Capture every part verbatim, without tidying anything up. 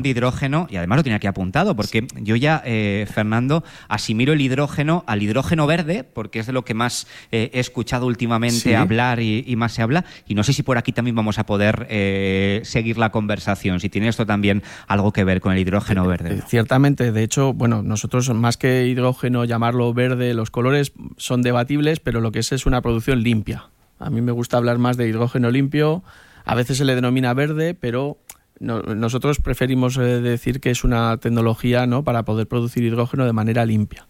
de hidrógeno, y además lo tenía aquí apuntado, porque yo ya, eh, Fernando, asimilo el hidrógeno al hidrógeno verde, porque es de lo que más eh, he escuchado últimamente sí. hablar y, y más se habla, y no sé si por aquí también vamos a poder eh, seguir la conversación, si tiene esto también algo que ver con el hidrógeno verde, ¿no? Ciertamente, de hecho, bueno, nosotros más que hidrógeno llamarlo verde, los colores son debatibles, pero lo que es es una producción limpia. A mí me gusta hablar más de hidrógeno limpio, a veces se le denomina verde, pero no, nosotros preferimos eh, decir que es una tecnología, ¿no?, para poder producir hidrógeno de manera limpia.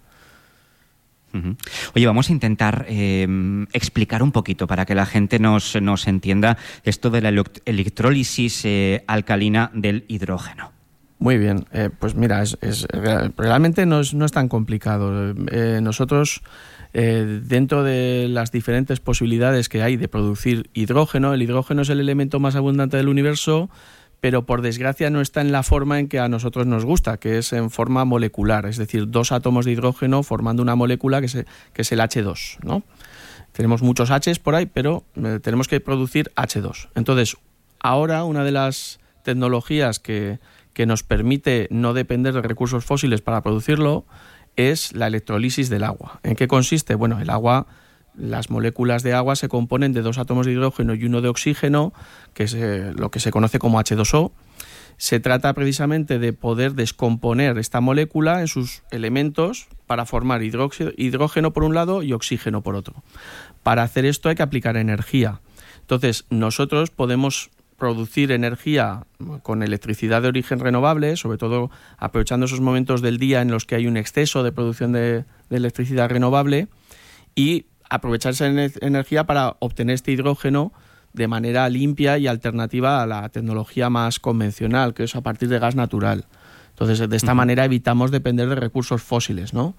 Uh-huh. Oye, vamos a intentar eh, explicar un poquito para que la gente nos, nos entienda esto de la electrólisis eh, alcalina del hidrógeno. Muy bien, eh, pues mira, es, es, realmente no es, no es tan complicado. Eh, nosotros, eh, dentro de las diferentes posibilidades que hay de producir hidrógeno, el hidrógeno es el elemento más abundante del universo, pero por desgracia no está en la forma en que a nosotros nos gusta, que es en forma molecular, es decir, dos átomos de hidrógeno formando una molécula que, se, que es el hache dos, ¿no? Tenemos muchos H's por ahí, pero eh, tenemos que producir hache dos. Entonces, ahora una de las tecnologías que, que nos permite no depender de recursos fósiles para producirlo es la electrólisis del agua. ¿En qué consiste? Bueno, el agua... Las moléculas de agua se componen de dos átomos de hidrógeno y uno de oxígeno, que es eh, lo que se conoce como hache dos o. Se trata precisamente de poder descomponer esta molécula en sus elementos para formar hidróxido, hidrógeno por un lado y oxígeno por otro. Para hacer esto hay que aplicar energía. Entonces, nosotros podemos producir energía con electricidad de origen renovable, sobre todo aprovechando esos momentos del día en los que hay un exceso de producción de, de electricidad renovable, y aprovechar esa energía para obtener este hidrógeno de manera limpia y alternativa a la tecnología más convencional, que es a partir de gas natural. Entonces, de esta uh-huh. manera evitamos depender de recursos fósiles, ¿no?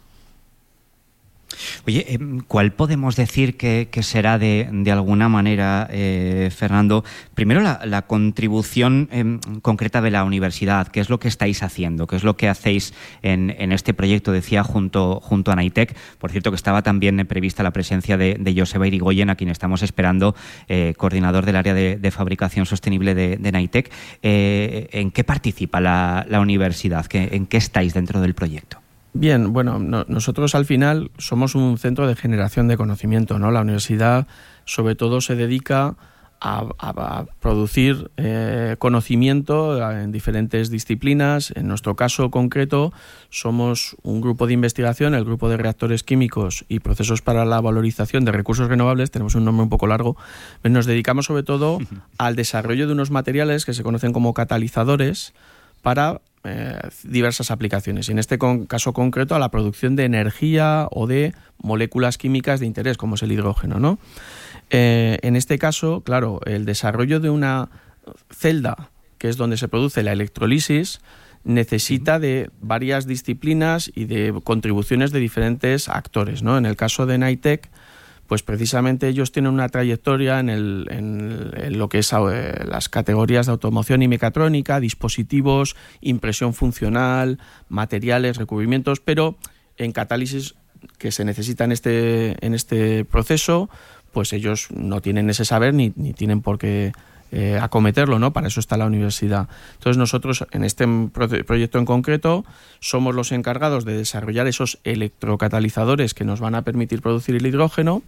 Oye, ¿cuál podemos decir que, que será de, de alguna manera, eh, Fernando, primero la, la contribución eh, concreta de la universidad? ¿Qué es lo que estáis haciendo? ¿Qué es lo que hacéis en, en este proyecto, decía, junto, junto a Naitec? Por cierto, que estaba también prevista la presencia de, de Joseba Irigoyen, a quien estamos esperando, eh, coordinador del área de, de fabricación sostenible de, de Naitec. Eh, ¿En qué participa la, la universidad? ¿Qué, ¿En qué estáis dentro del proyecto? Bien, bueno, no, nosotros al final somos un centro de generación de conocimiento, ¿no? La universidad sobre todo se dedica a, a, a producir eh, conocimiento en diferentes disciplinas. En nuestro caso concreto somos un grupo de investigación, el grupo de reactores químicos y procesos para la valorización de recursos renovables, tenemos un nombre un poco largo, pero nos dedicamos sobre todo al desarrollo de unos materiales que se conocen como catalizadores para Eh, diversas aplicaciones, y en este con, caso concreto a la producción de energía o de moléculas químicas de interés, como es el hidrógeno, ¿no? Eh, en este caso, claro, el desarrollo de una celda, que es donde se produce la electrólisis, necesita de varias disciplinas y de contribuciones de diferentes actores, ¿no? En el caso de Naitec, pues precisamente ellos tienen una trayectoria en, el, en, en lo que es eh, las categorías de automoción y mecatrónica, dispositivos, impresión funcional, materiales, recubrimientos, pero en catálisis que se necesita en este, en este proceso, pues ellos no tienen ese saber ni, ni tienen por qué eh, acometerlo, ¿no? Para eso está la universidad. Entonces nosotros en este pro- proyecto en concreto somos los encargados de desarrollar esos electrocatalizadores que nos van a permitir producir el hidrógeno.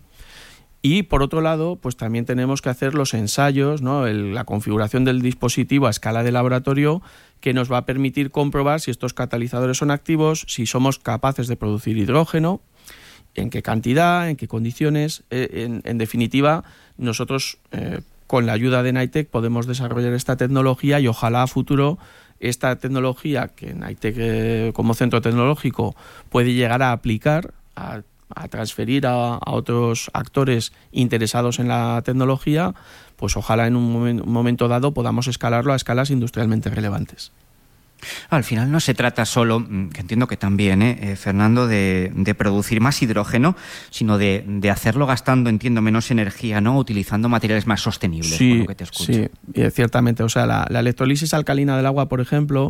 Y por otro lado, pues también tenemos que hacer los ensayos, ¿no? El, la configuración del dispositivo a escala de laboratorio, que nos va a permitir comprobar si estos catalizadores son activos, si somos capaces de producir hidrógeno, en qué cantidad, en qué condiciones. Eh, en, en definitiva, nosotros eh, con la ayuda de Naitec podemos desarrollar esta tecnología y ojalá a futuro esta tecnología que Naitec eh, como centro tecnológico puede llegar a aplicar, a a transferir a, a otros actores interesados en la tecnología, pues ojalá en un, momen, un momento dado podamos escalarlo a escalas industrialmente relevantes. Al final no se trata solo, que entiendo que también, ¿eh, Fernando, de, de producir más hidrógeno, sino de, de hacerlo gastando, entiendo, menos energía, ¿no? Utilizando materiales más sostenibles, sí, por lo que te escucho. Sí, ciertamente. O sea, la, la electrólisis alcalina del agua, por ejemplo,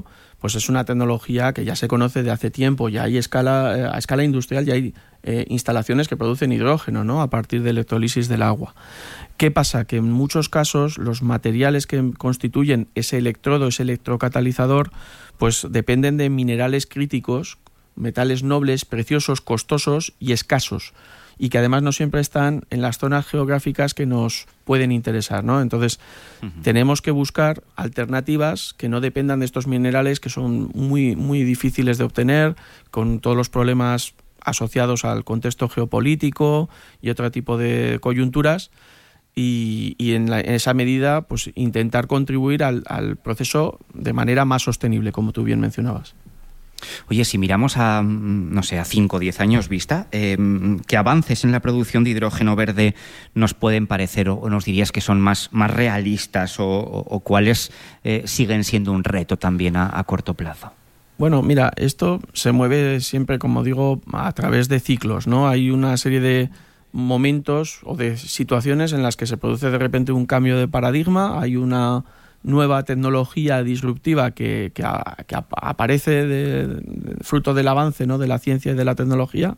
pues es una tecnología que ya se conoce de hace tiempo, ya hay escala, eh, a escala industrial, ya hay eh, instalaciones que producen hidrógeno, ¿no?, a partir de electrólisis del agua. ¿Qué pasa? Que en muchos casos los materiales que constituyen ese electrodo, ese electrocatalizador, pues dependen de minerales críticos, metales nobles, preciosos, costosos y escasos, y que además no siempre están en las zonas geográficas que nos pueden interesar, ¿no? Entonces, uh-huh. tenemos que buscar alternativas que no dependan de estos minerales, que son muy, muy difíciles de obtener, con todos los problemas asociados al contexto geopolítico y otro tipo de coyunturas, y, y en, la, en esa medida pues intentar contribuir al, al proceso de manera más sostenible, como tú bien mencionabas. Oye, si miramos a, no sé, a cinco o diez años vista, eh, ¿qué avances en la producción de hidrógeno verde nos pueden parecer o, o nos dirías que son más, más realistas o, o, o cuáles eh, siguen siendo un reto también a, a corto plazo? Bueno, mira, esto se mueve siempre, como digo, a través de ciclos, ¿no? Hay una serie de momentos o de situaciones en las que se produce de repente un cambio de paradigma, hay una nueva tecnología disruptiva que, que, a, que aparece de, de, fruto del avance, ¿no?, de la ciencia y de la tecnología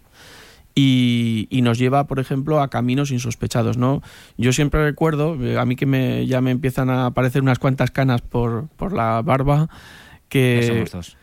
y, y nos lleva, por ejemplo, a caminos insospechados, ¿no? Yo siempre recuerdo, a mí que me, ya me empiezan a aparecer unas cuantas canas por, por la barba, que ya somos dos.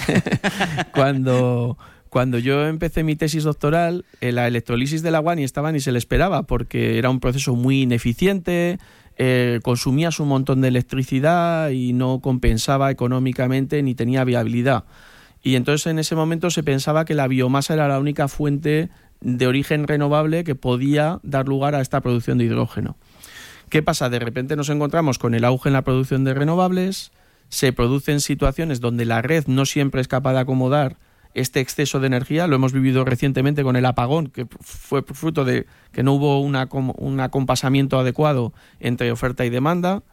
cuando... Cuando yo empecé mi tesis doctoral, la electrólisis del agua ni estaba ni se le esperaba, porque era un proceso muy ineficiente, eh, consumías un montón de electricidad y no compensaba económicamente ni tenía viabilidad. Y entonces en ese momento se pensaba que la biomasa era la única fuente de origen renovable que podía dar lugar a esta producción de hidrógeno. ¿Qué pasa? De repente nos encontramos con el auge en la producción de renovables, se producen situaciones donde la red no siempre es capaz de acomodar este exceso de energía. Lo hemos vivido recientemente con el apagón, que fue fruto de que no hubo una, un acompasamiento adecuado entre oferta y demanda.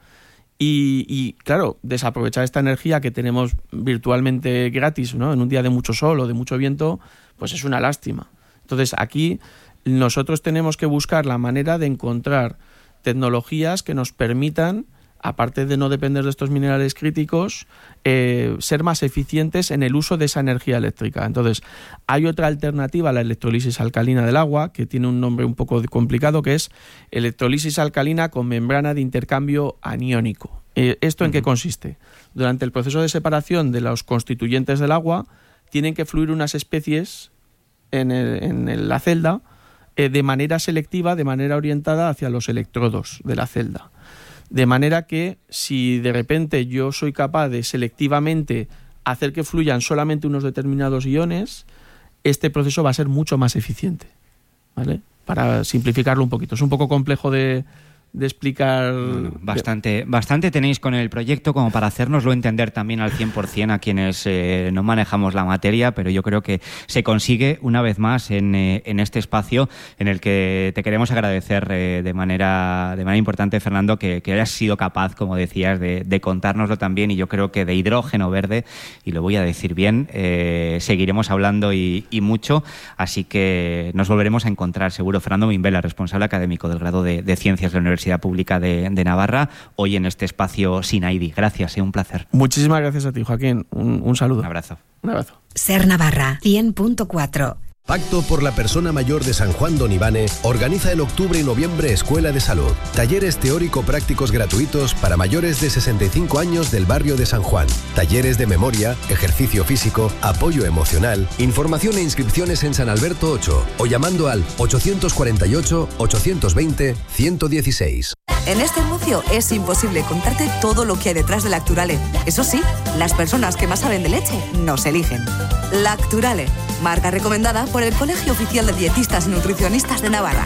Y, y claro, desaprovechar esta energía que tenemos virtualmente gratis, ¿no?, en un día de mucho sol o de mucho viento, pues es una lástima. Entonces aquí nosotros tenemos que buscar la manera de encontrar tecnologías que nos permitan, aparte de no depender de estos minerales críticos, eh, ser más eficientes en el uso de esa energía eléctrica. Entonces, hay otra alternativa a la electrólisis alcalina del agua, que tiene un nombre un poco complicado, que es electrólisis alcalina con membrana de intercambio aniónico. Eh, ¿Esto en uh-huh. qué consiste? Durante el proceso de separación de los constituyentes del agua, tienen que fluir unas especies en, el, en la celda eh, de manera selectiva, de manera orientada hacia los electrodos de la celda. De manera que si de repente yo soy capaz de selectivamente hacer que fluyan solamente unos determinados iones, este proceso va a ser mucho más eficiente, ¿vale? Para simplificarlo un poquito. Es un poco complejo de, de explicar. Bueno, bastante, bastante tenéis con el proyecto como para hacérnoslo entender también al cien por ciento a quienes eh, no manejamos la materia, pero yo creo que se consigue una vez más en, eh, en este espacio en el que te queremos agradecer eh, de manera de manera importante, Fernando, que, que hayas sido capaz, como decías, de, de contárnoslo también, y yo creo que de hidrógeno verde, y lo voy a decir bien, eh, seguiremos hablando y, y mucho, así que nos volveremos a encontrar seguro. Fernando Mimbela, responsable académico del grado de, de Ciencias de la Universidad Pública de, de Navarra, hoy en este espacio SINAIDI. Gracias, eh, un placer. Muchísimas gracias a ti, Joaquín. Un, un saludo. Un abrazo. Un abrazo. Ser Navarra, cien punto cuatro. Pacto por la Persona Mayor de San Juan Don Ivane organiza en octubre y noviembre Escuela de Salud. Talleres teórico-prácticos gratuitos para mayores de sesenta y cinco años del barrio de San Juan. Talleres de memoria, ejercicio físico, apoyo emocional. Información e inscripciones en San Alberto ocho o llamando al ochocientos cuarenta y ocho, ochocientos veinte, ciento dieciséis. En este anuncio es imposible contarte todo lo que hay detrás de Lacturale. Eso sí, las personas que más saben de leche nos eligen. Lacturale, marca recomendada por el Colegio Oficial de Dietistas y Nutricionistas de Navarra.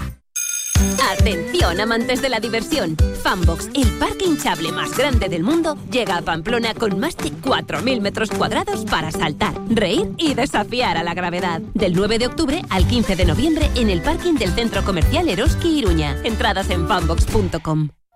Atención, amantes de la diversión. Funbox, el parque hinchable más grande del mundo, llega a Pamplona con más de cuatro mil metros cuadrados para saltar, reír y desafiar a la gravedad. Del nueve de octubre al quince de noviembre en el parking del Centro Comercial Eroski Iruña. Entradas en funbox punto com.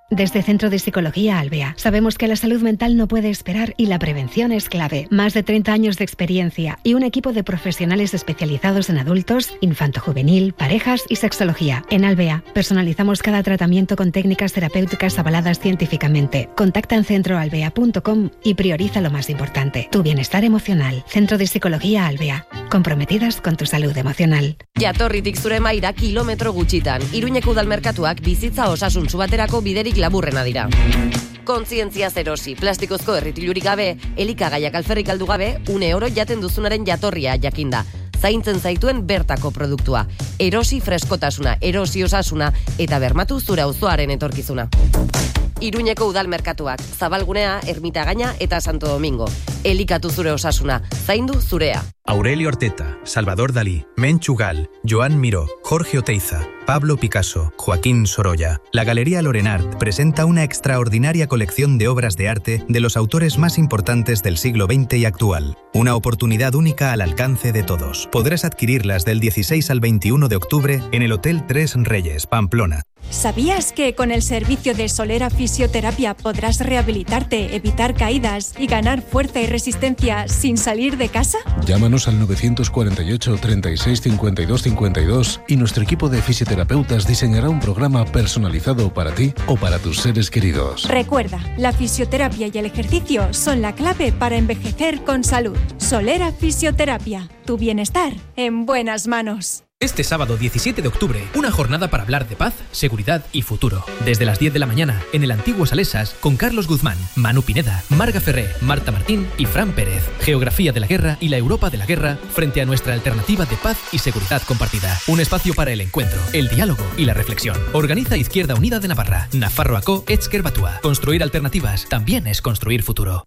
Desde Centro de Psicología Albea, sabemos que la salud mental no puede esperar y la prevención es clave. Más de treinta años de experiencia y un equipo de profesionales especializados en adultos, infanto-juvenil, parejas y sexología. En Albea, personalizamos cada tratamiento con técnicas terapéuticas avaladas científicamente. Contacta en centro albea punto com y prioriza lo más importante, tu bienestar emocional. Centro de Psicología Albea, comprometidas con tu salud emocional. Jatorritik zure maira kilometro gutxitan. Iruñeko udalmerkatuak bizitza osasuntsu baterako biderik laburrena dira. Kontzientzia zerosi, plastikozko erritilurik gabe, elikagaiak alferrik aldu gabe, une oro jaten duzunaren jatorria jakinda. Zaintzen zaituen bertako produktua. Erosi freskotasuna, erosi osasuna, eta bermatu zure auzoaren etorkizuna. Iruñeko udalmerkatuak, Zabalgunea, Ermitagaina eta Santo Domingo. Elikatu zure osasuna, zaindu zurea. Aurelio Arteta, Salvador Dalí, Menchu Gal, Joan Miró, Jorge Oteiza, Pablo Picasso, Joaquín Sorolla. La Galería Lorenart presenta una extraordinaria colección de obras de arte de los autores más importantes del siglo veinte y actual. Una oportunidad única al alcance de todos. Podrás adquirirlas del dieciséis al veintiuno de octubre en el Hotel Tres Reyes, Pamplona. ¿Sabías que con el servicio de Solera Fisioterapia podrás rehabilitarte, evitar caídas y ganar fuerza y resistencia sin salir de casa? Llámanos al nueve cuatro ocho, treinta y seis, cincuenta y dos cincuenta y dos y nuestro equipo de fisioterapeutas diseñará un programa personalizado para ti o para tus seres queridos. Recuerda, la fisioterapia y el ejercicio son la clave para envejecer con salud. Solera Fisioterapia, tu bienestar en buenas manos. Este sábado diecisiete de octubre, una jornada para hablar de paz, seguridad y futuro. Desde las diez de la mañana, en el Antiguo Salesas, con Carlos Guzmán, Manu Pineda, Marga Ferré, Marta Martín y Fran Pérez. Geografía de la guerra y la Europa de la guerra frente a nuestra alternativa de paz y seguridad compartida. Un espacio para el encuentro, el diálogo y la reflexión. Organiza Izquierda Unida de Navarra. Nafarroako Etzker Batua. Construir alternativas también es construir futuro.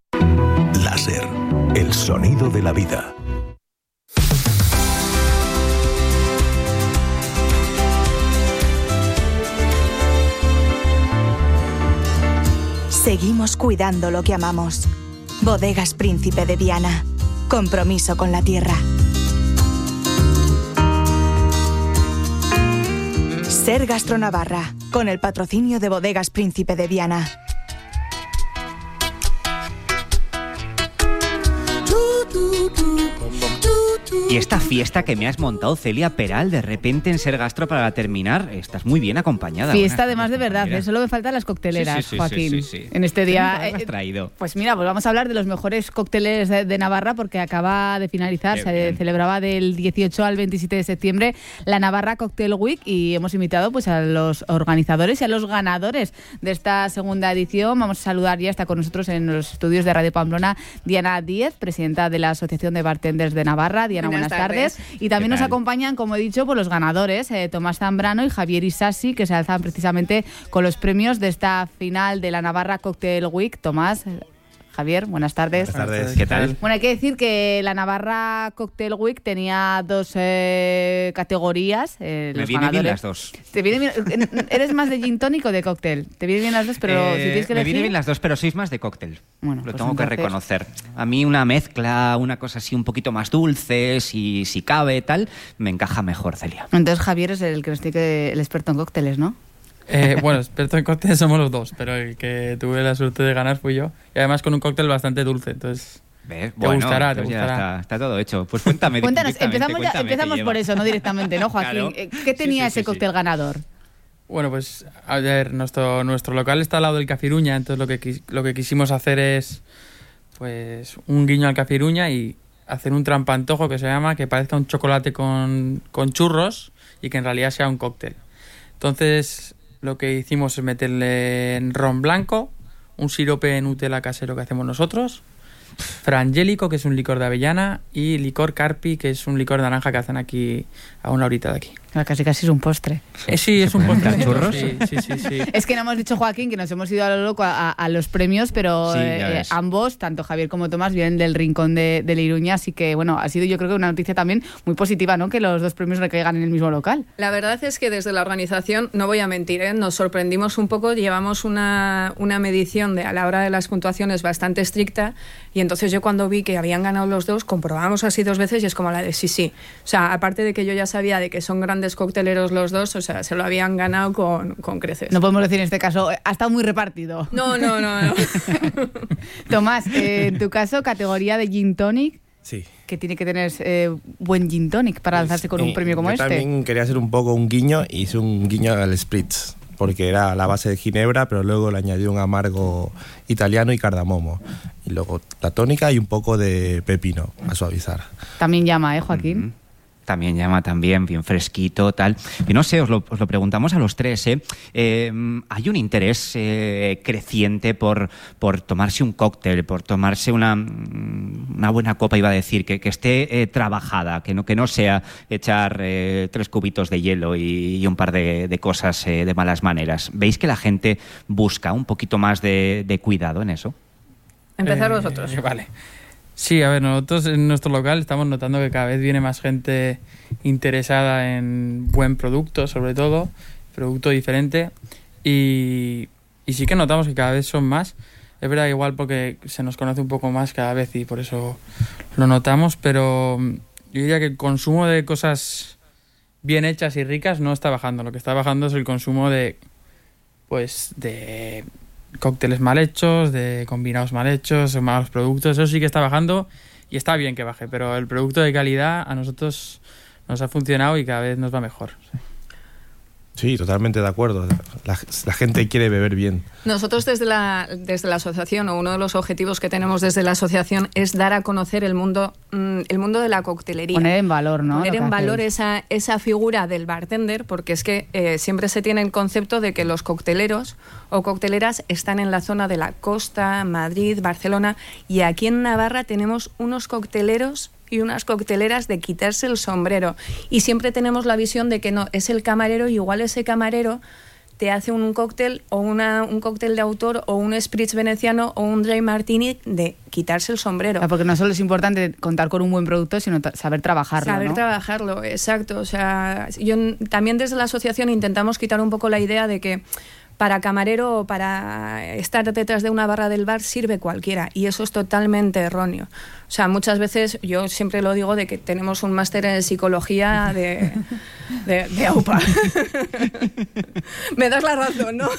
Láser, el sonido de la vida. Seguimos cuidando lo que amamos. Bodegas Príncipe de Viana. Compromiso con la tierra. Ser Gastronavarra, con el patrocinio de Bodegas Príncipe de Viana. Y esta fiesta que me has montado, Celia Peral, de repente en Ser Gastro para terminar, estás muy bien acompañada. Fiesta además de verdad, ¿eh? Solo me faltan las cocteleras, sí, sí, sí, Joaquín. Sí, sí, sí. En este día. ¿Qué has traído? Pues mira, pues vamos a hablar de los mejores cócteles de, de Navarra, porque acaba de finalizar, Qué se bien. celebraba del dieciocho al veintisiete de septiembre la Navarra Cocktail Week y hemos invitado pues a los organizadores y a los ganadores de esta segunda edición. Vamos a saludar, ya está con nosotros en los estudios de Radio Pamplona Diana Díez, presidenta de la Asociación de Bartenders de Navarra. Diana, buenas, buenas tardes. tardes. Y también nos acompañan, como he dicho, por los ganadores, eh, Tomás Zambrano y Javier Isasi, que se alzan precisamente con los premios de esta final de la Navarra Cocktail Week. Tomás, Javier, buenas tardes. Buenas tardes, ¿qué tal? Bueno, hay que decir que la Navarra Cocktail Week tenía dos eh, categorías. Eh, Me los vienen ganadores. bien las dos. ¿Te viene bien? ¿Eres más de gin tonic o de cóctel? Te vienen bien las dos, pero eh, si tienes que elegir... Me vienen bien las dos, pero sois más de cóctel. Bueno, Lo pues tengo entonces... que reconocer. A mí una mezcla, una cosa así un poquito más dulce, si, si cabe, tal, me encaja mejor, Celia. Entonces Javier es el que nos tiene que, el experto en cócteles, ¿no? Eh, bueno, expertos en cócteles somos los dos, pero el que tuve la suerte de ganar fui yo. Y además con un cóctel bastante dulce, entonces... ¿Ves? Te Bueno, gustará, te pues gustará. Ya está, está todo hecho. Pues cuéntame. Cuéntanos, empezamos, ya, cuéntame empezamos por eso, no directamente, ¿no, Joaquín? Claro. ¿Qué tenía Sí, sí, ese sí, cóctel sí. ganador? Bueno, pues a ver, nuestro, nuestro local está al lado del Café Iruña, entonces lo que, quis- lo que quisimos hacer es pues un guiño al Café Iruña y hacer un trampantojo que se llama, que parezca un chocolate con, con churros y que en realidad sea un cóctel. Entonces lo que hicimos es meterle en ron blanco, un sirope de Nutella casero que hacemos nosotros, frangélico, que es un licor de avellana, y licor Carpi, que es un licor de naranja que hacen aquí a una horita de aquí. Casi casi es un postre. Eh, sí, es un postre. churros? Sí, sí, sí, sí. Es que no hemos dicho, Joaquín, que nos hemos ido a lo loco a, a, a los premios, pero Sí, ya eh, ves. ambos, tanto Javier como Tomás, vienen del rincón de, de la Iruña, así que bueno, ha sido yo creo que una noticia también muy positiva, ¿no? Que los dos premios recaigan en el mismo local. La verdad es que desde la organización, no voy a mentir, ¿eh? Nos sorprendimos un poco, llevamos una, una medición de, a la hora de las puntuaciones bastante estricta y entonces yo cuando vi que habían ganado los dos, comprobamos así dos veces y es como la de sí, sí. O sea, aparte de que yo ya sabía de que son grandes grandes cocteleros los dos, o sea, se lo habían ganado con, con creces. No podemos decir en este caso, ha estado muy repartido. No, no, no, no. Tomás, eh, en tu caso, categoría de gin tonic. Sí. Que tiene que tener eh, buen gin tonic para alzarse con eh, un premio como yo este. También quería hacer un poco un guiño, y hice un guiño al spritz, porque era la base de ginebra, pero luego le añadí un amargo italiano y cardamomo. Y luego la tónica y un poco de pepino a suavizar. También llama, ¿eh, Joaquín? Mm-hmm. También llama, también, bien fresquito, tal. Y no sé, os lo, os lo preguntamos a los tres, ¿eh? eh hay un interés eh, creciente por, por tomarse un cóctel, por tomarse una, una buena copa, iba a decir, que, que esté eh, trabajada, que no, que no sea echar eh, tres cubitos de hielo y, y un par de, de cosas eh, de malas maneras. ¿Veis que la gente busca un poquito más de, de cuidado en eso? Empezar eh, vosotros. Vale. Sí, a ver, nosotros en nuestro local estamos notando que cada vez viene más gente interesada en buen producto, sobre todo, producto diferente, y, y sí que notamos que cada vez son más. Es verdad, igual porque se nos conoce un poco más cada vez y por eso lo notamos, pero yo diría que el consumo de cosas bien hechas y ricas no está bajando. Lo que está bajando es el consumo de, pues, de cócteles mal hechos, de combinados mal hechos, malos productos. Eso sí que está bajando y está bien que baje, pero el producto de calidad a nosotros nos ha funcionado y cada vez nos va mejor. Sí, sí, totalmente de acuerdo. La, la gente quiere beber bien. Nosotros desde la, desde la asociación, o uno de los objetivos que tenemos desde la asociación, es dar a conocer el mundo, el mundo de la coctelería. Poner en valor, ¿no? Poner en valor esa, esa figura del bartender, porque es que eh, siempre se tiene el concepto de que los cocteleros o cocteleras están en la zona de la costa, Madrid, Barcelona, y aquí en Navarra tenemos unos cocteleros y unas cocteleras de quitarse el sombrero. Y siempre tenemos la visión de que no, es el camarero, y igual ese camarero te hace un cóctel o una, un cóctel de autor o un spritz veneciano o un dry martini de quitarse el sombrero. O sea, porque no solo es importante contar con un buen producto, sino saber trabajarlo, Saber ¿no? trabajarlo, exacto. O sea, yo también desde la asociación intentamos quitar un poco la idea de que para camarero o para estar detrás de una barra del bar sirve cualquiera, y eso es totalmente erróneo. O sea, muchas veces, yo siempre lo digo, de que tenemos un máster en psicología de, de, de AUPA. Me das la razón, ¿no?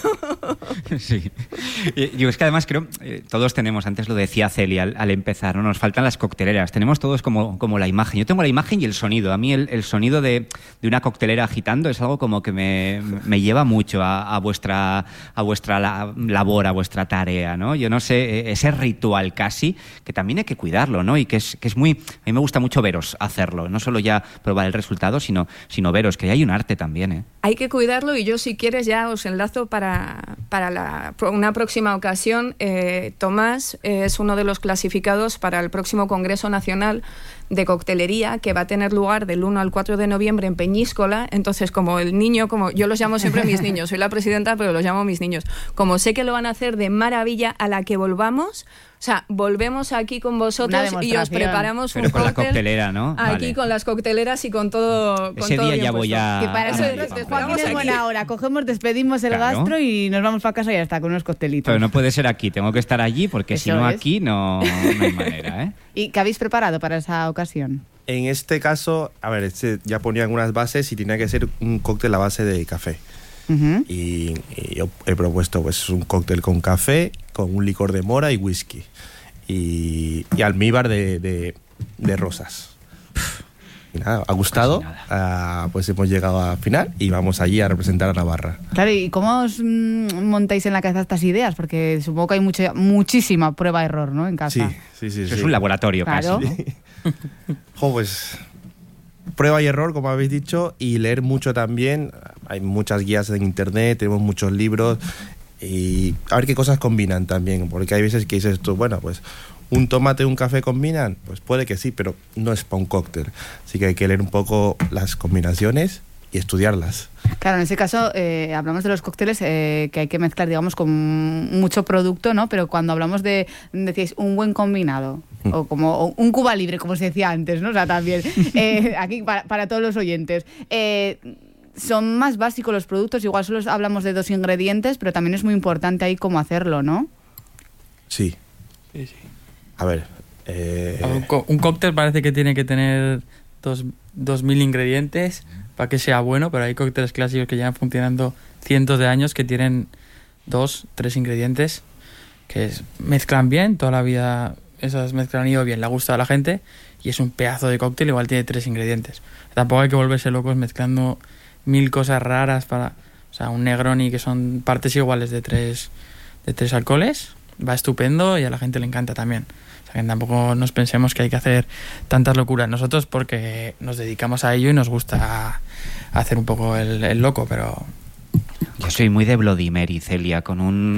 Sí. Yo es que además creo, eh, todos tenemos, antes lo decía Celia al, al empezar, ¿no? Nos faltan las cocteleras, tenemos todos como, como la imagen. Yo tengo la imagen y el sonido. A mí el, el sonido de, de una coctelera agitando es algo como que me, me lleva mucho a, a vuestra, a vuestra la, labor, a vuestra tarea, ¿no? Yo no sé, ese ritual casi, que también hay que cuidarlo, ¿no? Y que es, que es muy... A mí me gusta mucho veros hacerlo, no solo ya probar el resultado, sino, sino veros, que hay un arte también, ¿eh? Hay que cuidarlo, y yo, si quieres, ya os enlazo para, para la, una próxima ocasión. Eh, Tomás es uno de los clasificados para el próximo Congreso Nacional de Coctelería, que va a tener lugar del uno al cuatro de noviembre en Peñíscola. Entonces, como el niño, como yo los llamo siempre mis niños, soy la presidenta, pero los llamo mis niños. Como sé que lo van a hacer de maravilla, a la que volvamos, o sea, volvemos aquí con vosotros y os preparamos Pero un con cóctel la coctelera, ¿no? aquí Vale. con las cocteleras y con todo. Con Ese todo día bien ya voy puesto. a... Que para eso a- es, a- Joaquín, es aquí. buena hora. Cogemos, despedimos el Claro. gastro y nos vamos para casa y ya está, con unos coctelitos. Pero no puede ser aquí, tengo que estar allí, porque si Eso no es. aquí no, no hay manera, ¿eh? ¿Y qué habéis preparado para esa ocasión? En este caso, a ver, este ya ponían unas bases y tenía que ser un cóctel a base de café. Uh-huh. Y, y yo he propuesto pues un cóctel con café, con un licor de mora y whisky. Y, y almíbar de, de, de rosas. Y nada, ha gustado. Ah, pues hemos llegado al final y vamos allí a representar a Navarra. Claro, ¿y cómo os mm, montáis en la cabeza estas ideas? Porque supongo que hay mucha, muchísima prueba-error, ¿no? En casa. Sí, sí, sí. Eso sí. es un laboratorio Claro. casi. Jo, pues prueba y error, como habéis dicho, y leer mucho también. Hay muchas guías en internet, tenemos muchos libros, y a ver qué cosas combinan también, porque hay veces que dices tú, bueno, pues un tomate y un café combinan, pues puede que sí, pero no es para un cóctel. Así que hay que leer un poco las combinaciones y estudiarlas. Claro, en ese caso eh, hablamos de los cócteles eh, que hay que mezclar, digamos, con mucho producto, ¿no? Pero cuando hablamos de, decíais, un buen combinado, mm. o como o un Cuba Libre, como se decía antes, ¿no? O sea, también, eh, aquí para, para todos los oyentes. Eh, son más básicos los productos, igual solo hablamos de dos ingredientes, pero también es muy importante ahí cómo hacerlo, ¿no? Sí. Sí, sí. A ver... Eh... Un, co- un cóctel parece que tiene que tener dos, dos mil ingredientes para que sea bueno, pero hay cócteles clásicos que llevan funcionando cientos de años que tienen dos, tres ingredientes que es, mezclan bien, toda la vida esas mezclas han ido bien, le ha gustado a la gente y es un pedazo de cóctel, igual tiene tres ingredientes. Tampoco hay que volverse locos mezclando mil cosas raras para, o sea, un Negroni que son partes iguales de tres, de tres alcoholes, va estupendo y a la gente le encanta también. O sea, que tampoco nos pensemos que hay que hacer tantas locuras nosotros porque nos dedicamos a ello y nos gusta hacer un poco el, el loco, pero... Yo soy muy de Bloody Mary, Celia, con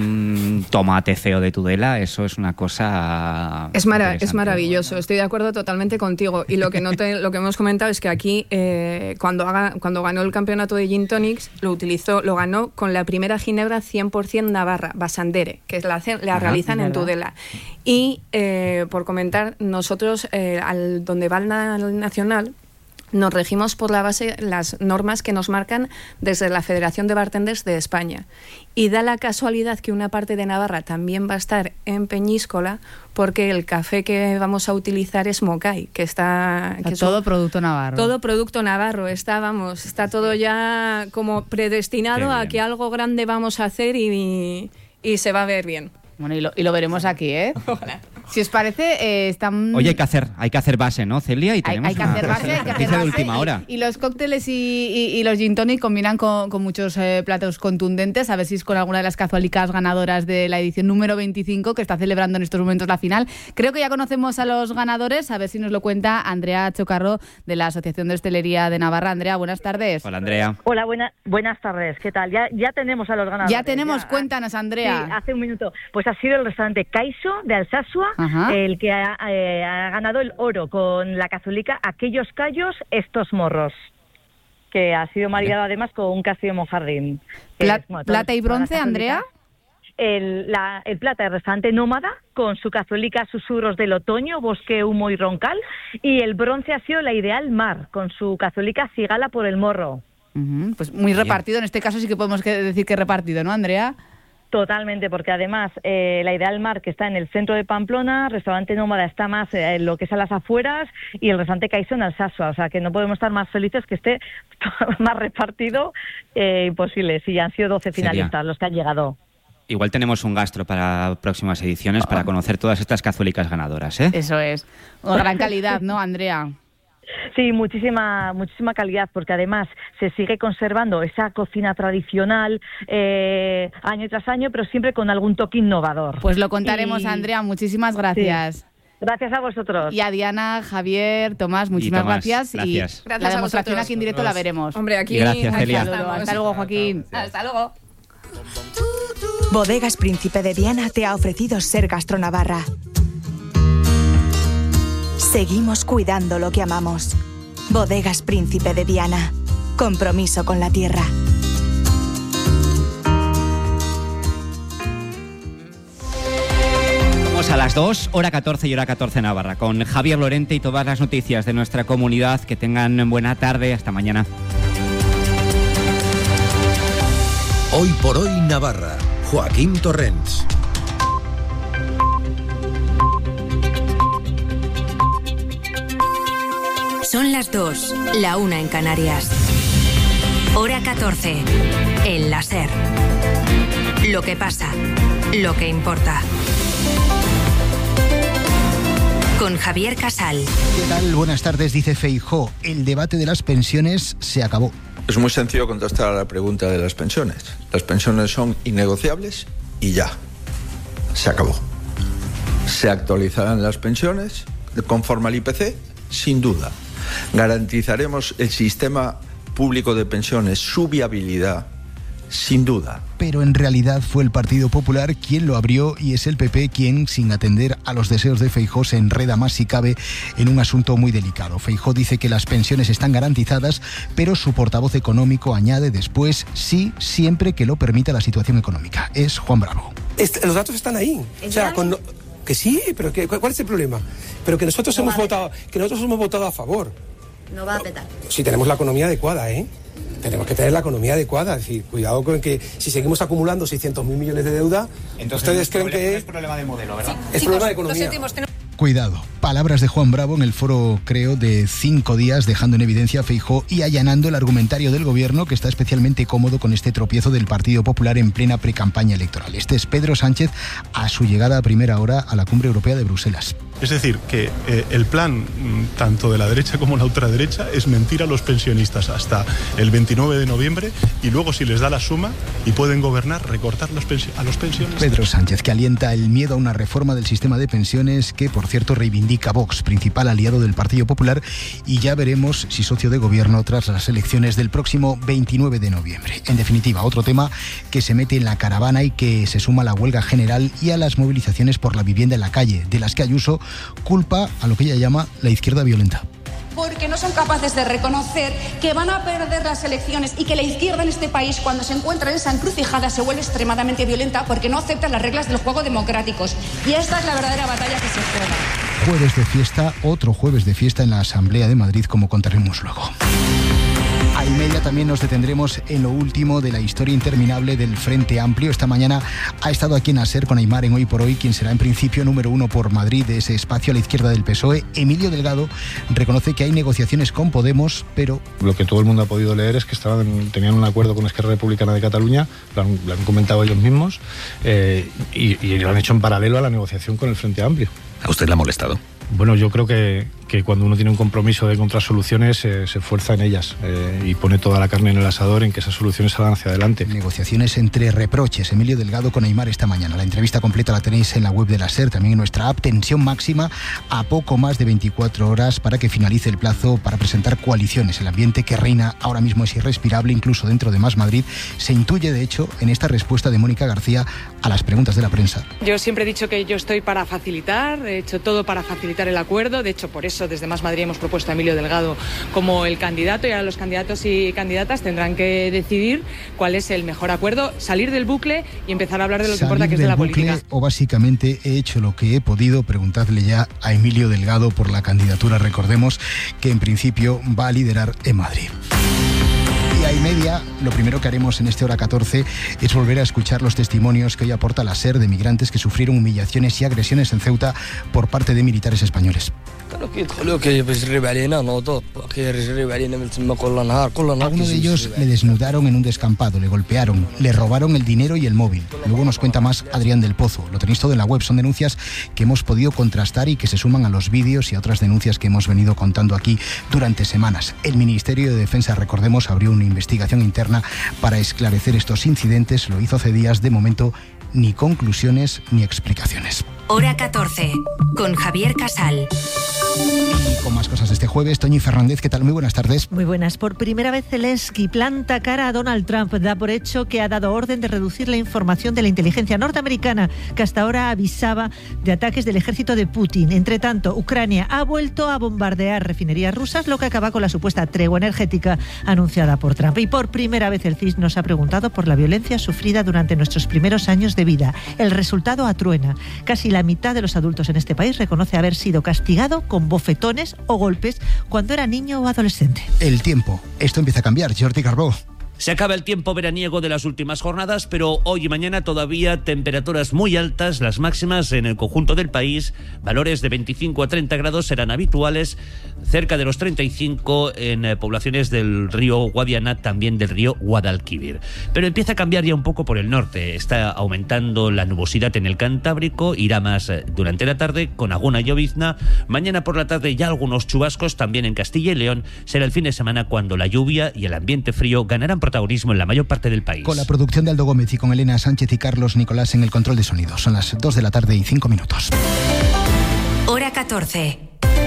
un tomate feo de Tudela, eso es una cosa... Es, mara es maravilloso, estoy de acuerdo totalmente contigo. Y lo que, no te, lo que hemos comentado es que aquí, eh, cuando, haga, cuando ganó el campeonato de Gin Tonics, lo utilizó, lo ganó con la primera ginebra cien por ciento navarra, Basandere, que la, la Ajá, realizan en Tudela. Y, eh, por comentar, nosotros, eh, al, donde va el Nacional, nos regimos por la base las normas que nos marcan desde la Federación de Bartenders de España. Y da la casualidad que una parte de Navarra también va a estar en Peñíscola porque el café que vamos a utilizar es Mocay, que está... Que todo son, producto navarro. Todo producto navarro. Está, vamos, está todo ya como predestinado a que algo grande vamos a hacer y, y se va a ver bien. Bueno, y lo, y lo veremos aquí, ¿eh? Ojalá. Si os parece, eh, están... Oye, hay que hacer, hay que hacer base, ¿no, Celia? Y tenemos hay, hay que hacer base, hay que hacer base. De última hora. Y, y los cócteles y, y, y los gin tonic combinan con, con muchos eh, platos contundentes. A ver si es con alguna de las cazuelicas ganadoras de la edición número veinticinco, que está celebrando en estos momentos la final. Creo que ya conocemos a los ganadores. A ver si nos lo cuenta Andrea Chocarro, de la Asociación de Hostelería de Navarra. Andrea, buenas tardes. Hola, Andrea. Hola, buena, buenas tardes. ¿Qué tal? Ya, ya tenemos a los ganadores. Ya tenemos, ya. Cuéntanos, Andrea. Sí, hace un minuto. Pues ha sido el restaurante Caiso de Alsasua, Ajá. el que ha, eh, ha ganado el oro con la cazulica Aquellos Callos, Estos Morros, que ha sido maridado además con un castillo monjardín. Pla es, bueno, ¿Plata y bronce, Andrea? El, la, el plata, el restaurante Nómada, con su cazulica Susurros del Otoño, Bosque, Humo y Roncal, y el bronce ha sido la Ideal Mar, con su cazulica Cigala por el Morro. Uh-huh. Pues muy repartido, en este caso sí que podemos decir que repartido, ¿no, Andrea? Totalmente, porque además eh, la Ideal Mar, que está en el centro de Pamplona, restaurante Nómada está más eh, en lo que es a las afueras, y el restaurante Caiso en Alsasua, o sea que no podemos estar más felices que esté más repartido, eh, imposible. Sí, han sido doce finalistas Sería. los que han llegado. Igual tenemos un gastro para próximas ediciones para conocer todas estas cazuelicas ganadoras, ¿eh? Eso es. Una gran calidad, ¿no, Andrea? Sí, muchísima muchísima calidad, porque además se sigue conservando esa cocina tradicional eh, año tras año, pero siempre con algún toque innovador. Pues lo contaremos, y... Andrea, muchísimas gracias. Sí. Gracias a vosotros. Y a Diana, Javier, Tomás, muchísimas Tomás, gracias. gracias. Y gracias la demostración aquí en directo la veremos. Hombre, aquí... Gracias, Celia. Hasta luego, Joaquín. Hasta luego. Bodegas Príncipe de Viana te ha ofrecido Ser Gastronavarra. Seguimos cuidando lo que amamos. Bodegas Príncipe de Viana. Compromiso con la tierra. Vamos a las dos, hora catorce y hora catorce Navarra, con Javier Lorente y todas las noticias de nuestra comunidad. Que tengan buena tarde. Hasta mañana. Hoy por hoy Navarra. Joaquín Torrents. Son las dos, la una en Canarias. Hora catorce, en la SER. Lo que pasa, lo que importa. Con Javier Casal. ¿Qué tal? Buenas tardes, dice Feijóo. El debate de las pensiones se acabó. Es muy sencillo contestar a la pregunta de las pensiones. Las pensiones son innegociables y ya. Se acabó. ¿Se actualizarán las pensiones conforme al I P C? Sin duda. ¿Garantizaremos el sistema público de pensiones, su viabilidad? Sin duda. Pero en realidad fue el Partido Popular quien lo abrió y es el P P quien, sin atender a los deseos de Feijóo, se enreda más si cabe en un asunto muy delicado. Feijóo dice que las pensiones están garantizadas, pero su portavoz económico añade después sí, siempre que lo permita la situación económica. Es Juan Bravo. Este, los datos están ahí. O sea, con, que sí, pero que, ¿cuál es el problema? Pero que nosotros no hemos votado, que nosotros hemos votado a favor. No va a petar. Si tenemos la economía adecuada, ¿eh? Tenemos que tener la economía adecuada. Es decir, cuidado con que si seguimos acumulando seiscientos mil millones de deuda, entonces ustedes creen problema, que no es problema de modelo, ¿verdad? Es Chicos, problema de economía. Lo sentimos, tenemos... Cuidado. Palabras de Juan Bravo en el foro, creo, de cinco días, dejando en evidencia a Feijóo y allanando el argumentario del gobierno, que está especialmente cómodo con este tropiezo del Partido Popular en plena precampaña electoral. Este es Pedro Sánchez a su llegada a primera hora a la Cumbre Europea de Bruselas. Es decir, que eh, el plan tanto de la derecha como la ultraderecha es mentir a los pensionistas hasta el veintinueve de noviembre y luego, si les da la suma y pueden gobernar, recortar los pensio- a los pensionistas. Pedro Sánchez, que alienta el miedo a una reforma del sistema de pensiones que, por cierto, reivindica Vox, principal aliado del Partido Popular, y ya veremos si socio de gobierno tras las elecciones del próximo veintinueve de noviembre. En definitiva, otro tema que se mete en la caravana y que se suma a la huelga general y a las movilizaciones por la vivienda en la calle, de las que Ayuso culpa a lo que ella llama la izquierda violenta. Porque no son capaces de reconocer que van a perder las elecciones y que la izquierda en este país, cuando se encuentra en esa encrucijada, se vuelve extremadamente violenta porque no acepta las reglas del juego democráticos. Y esta es la verdadera batalla que se juega. Jueves de fiesta, otro jueves de fiesta en la Asamblea de Madrid, como contaremos luego. A y media también nos detendremos en lo último de la historia interminable del Frente Amplio. Esta mañana ha estado aquí en Aser con Aimar en Hoy por Hoy, quien será en principio número uno por Madrid de ese espacio a la izquierda del P S O E. Emilio Delgado reconoce que hay negociaciones con Podemos, pero... Lo que todo el mundo ha podido leer es que estaban, tenían un acuerdo con Esquerra Republicana de Cataluña, lo han, lo han comentado ellos mismos, eh, y, y lo han hecho en paralelo a la negociación con el Frente Amplio. ¿A usted le ha molestado? Bueno, yo creo que, que cuando uno tiene un compromiso de encontrar soluciones, eh, se esfuerza en ellas eh, y pone toda la carne en el asador en que esas soluciones salgan hacia adelante. Negociaciones entre reproches. Emilio Delgado con Aimar esta mañana. La entrevista completa la tenéis en la web de la SER, también en nuestra app. Tensión máxima a poco más de veinticuatro horas para que finalice el plazo para presentar coaliciones. El ambiente que reina ahora mismo es irrespirable, incluso dentro de Más Madrid. Se intuye, de hecho, en esta respuesta de Mónica García a las preguntas de la prensa. Yo siempre he dicho que yo estoy para facilitar, he hecho todo para facilitar el acuerdo. De hecho, por eso desde Más Madrid hemos propuesto a Emilio Delgado como el candidato, y ahora los candidatos y candidatas tendrán que decidir cuál es el mejor acuerdo, salir del bucle y empezar a hablar de lo que Salir importa, que es de la bucle, política. O básicamente he hecho lo que he podido. Preguntadle ya a Emilio Delgado por la candidatura. Recordemos que en principio va a liderar en Madrid. Y a y media, lo primero que haremos en este Hora catorce es volver a escuchar los testimonios que hoy aporta la SER de migrantes que sufrieron humillaciones y agresiones en Ceuta por parte de militares españoles. Alguno de ellos le desnudaron en un descampado, le golpearon, le robaron el dinero y el móvil. Luego nos cuenta más Adrián del Pozo. Lo tenéis todo en la web. Son denuncias que hemos podido contrastar y que se suman a los vídeos y a otras denuncias que hemos venido contando aquí durante semanas. El Ministerio de Defensa, recordemos, abrió una investigación interna para esclarecer estos incidentes. Lo hizo hace días. De momento, ni conclusiones ni explicaciones. Hora catorce, con Javier Casal. Y con más cosas este jueves, Toñi Fernández, ¿qué tal? Muy buenas tardes. Muy buenas. Por primera vez Zelensky planta cara a Donald Trump. Da por hecho que ha dado orden de reducir la información de la inteligencia norteamericana, que hasta ahora avisaba de ataques del ejército de Putin. Entre tanto, Ucrania ha vuelto a bombardear refinerías rusas, lo que acaba con la supuesta tregua energética anunciada por Trump. Y por primera vez el C I S nos ha preguntado por la violencia sufrida durante nuestros primeros años de vida. El resultado atruena. Casi la mitad de los adultos en este país reconoce haber sido castigado con bofetones o golpes cuando era niño o adolescente. El tiempo. Esto empieza a cambiar. Jordi Carbó. Se acaba el tiempo veraniego de las últimas jornadas, pero hoy y mañana todavía temperaturas muy altas, las máximas en el conjunto del país. Valores de veinticinco a treinta grados serán habituales, cerca de los treinta y cinco en eh, poblaciones del río Guadiana, también del río Guadalquivir. Pero empieza a cambiar ya un poco por el norte. Está aumentando la nubosidad en el Cantábrico, irá más eh, durante la tarde con alguna llovizna. Mañana por la tarde ya algunos chubascos también en Castilla y León. Será el fin de semana cuando la lluvia y el ambiente frío ganarán protagonismo en la mayor parte del país. Con la producción de Aldo Gómez y con Elena Sánchez y Carlos Nicolás en el control de sonido. Son las dos de la tarde y cinco minutos. Hora catorce.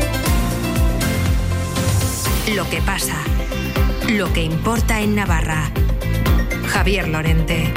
Lo que pasa. Lo que importa en Navarra. Javier Lorente.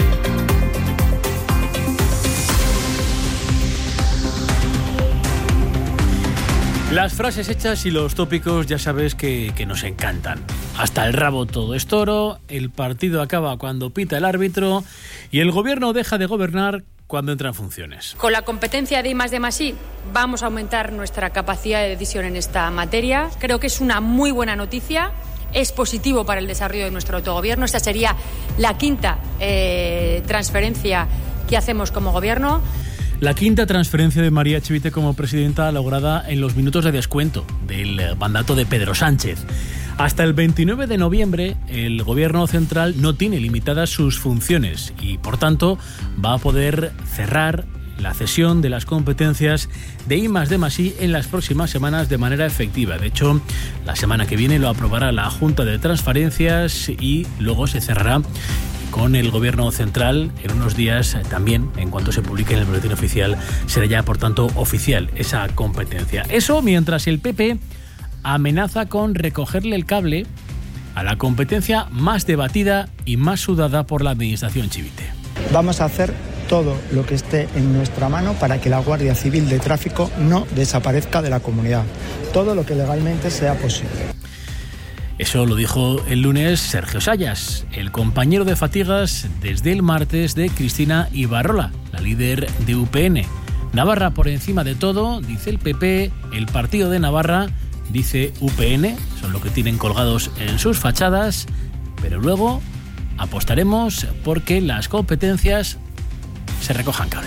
Las frases hechas y los tópicos ya sabes que, que nos encantan. Hasta el rabo todo es toro, el partido acaba cuando pita el árbitro y el gobierno deja de gobernar cuando entra en funciones. Con la competencia de I más D más I vamos a aumentar nuestra capacidad de decisión en esta materia. Creo que es una muy buena noticia. Es positivo para el desarrollo de nuestro autogobierno. Esta sería la quinta eh, transferencia que hacemos como gobierno. La quinta transferencia de María Chivite como presidenta lograda en los minutos de descuento del mandato de Pedro Sánchez. Hasta el veintinueve de noviembre, el Gobierno central no tiene limitadas sus funciones y, por tanto, va a poder cerrar la cesión de las competencias de I más D más I en las próximas semanas de manera efectiva. De hecho, la semana que viene lo aprobará la Junta de Transferencias y luego se cerrará con el Gobierno central en unos días también. En cuanto se publique en el boletín oficial, será ya, por tanto, oficial esa competencia. Eso mientras el P P amenaza con recogerle el cable a la competencia más debatida y más sudada por la administración Chivite. Vamos a hacer todo lo que esté en nuestra mano para que la Guardia Civil de Tráfico no desaparezca de la comunidad. Todo lo que legalmente sea posible. Eso lo dijo el lunes Sergio Sayas, el compañero de fatigas desde el martes de Cristina Ibarrola, la líder de U P N. Navarra por encima de todo, dice el P P, el partido de Navarra, dice U P N, son lo que tienen colgados en sus fachadas, pero luego apostaremos porque las competencias se recojan cable.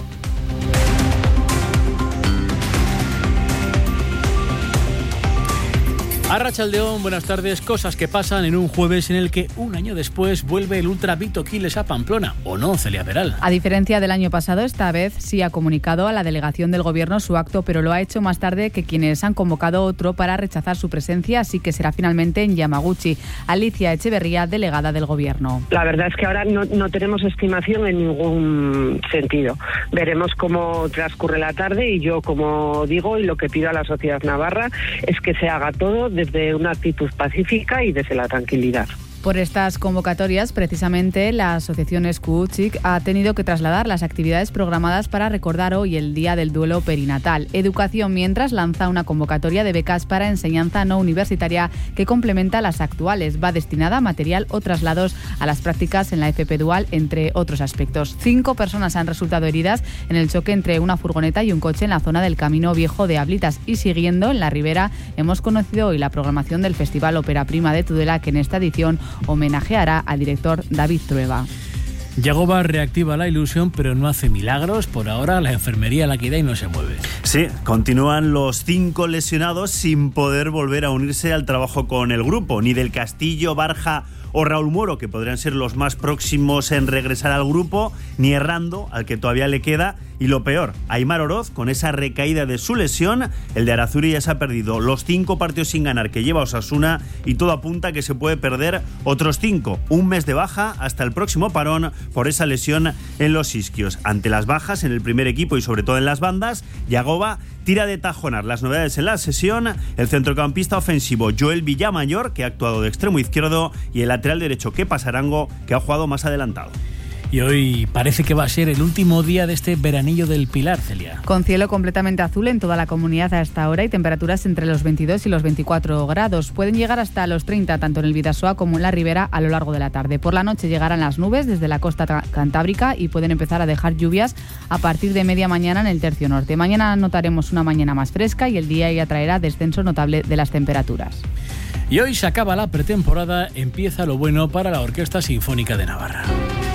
Arratsaldeón, buenas tardes. Cosas que pasan en un jueves en el que un año después vuelve el Ultra Vito Quiles a Pamplona, ¿o no, Celia Peral? A diferencia del año pasado, esta vez sí ha comunicado a la delegación del Gobierno su acto, pero lo ha hecho más tarde que quienes han convocado otro para rechazar su presencia, así que será finalmente en Yamaguchi. Alicia Echeverría, delegada del Gobierno. La verdad es que ahora no, no tenemos estimación en ningún sentido. Veremos cómo transcurre la tarde y yo, como digo, y lo que pido a la sociedad navarra es que se haga todo desde una actitud pacífica y desde la tranquilidad. Por estas convocatorias, precisamente, la asociación Escuchik ha tenido que trasladar las actividades programadas para recordar hoy el Día del Duelo Perinatal. Educación, mientras, lanza una convocatoria de becas para enseñanza no universitaria que complementa las actuales. Va destinada a material o traslados a las prácticas en la F P Dual, entre otros aspectos. Cinco personas han resultado heridas en el choque entre una furgoneta y un coche en la zona del Camino Viejo de Ablitas. Y siguiendo en la Ribera, hemos conocido hoy la programación del Festival Ópera Prima de Tudela, que en esta edición homenajeará al director David Trueba. Yagoba reactiva la ilusión, pero no hace milagros. Por ahora la enfermería la queda y no se mueve. Sí, continúan los cinco lesionados sin poder volver a unirse al trabajo con el grupo. Ni Del Castillo, Barja o Raúl Moro, que podrían ser los más próximos en regresar al grupo, ni Errando, al que todavía le queda. Y lo peor, Aimar Oroz, con esa recaída de su lesión, el de Arazuri ya se ha perdido los cinco partidos sin ganar que lleva Osasuna y todo apunta a que se puede perder otros cinco. Un mes de baja hasta el próximo parón por esa lesión en los isquios. Ante las bajas en el primer equipo y sobre todo en las bandas, Yagoba tira de tajonar las novedades en la sesión, el centrocampista ofensivo Joel Villamayor, que ha actuado de extremo izquierdo, y el lateral derecho Kepa Sarango, que ha jugado más adelantado. Y hoy parece que va a ser el último día de este veranillo del Pilar, Celia. Con cielo completamente azul en toda la comunidad a esta hora y temperaturas entre los veintidós y los veinticuatro grados. Pueden llegar hasta los treinta tanto en el Bidasoa como en la Ribera a lo largo de la tarde. Por la noche llegarán las nubes desde la costa cantábrica y pueden empezar a dejar lluvias a partir de media mañana en el tercio norte. Mañana notaremos una mañana más fresca y el día ya traerá descenso notable de las temperaturas. Y hoy se acaba la pretemporada, empieza lo bueno para la Orquesta Sinfónica de Navarra.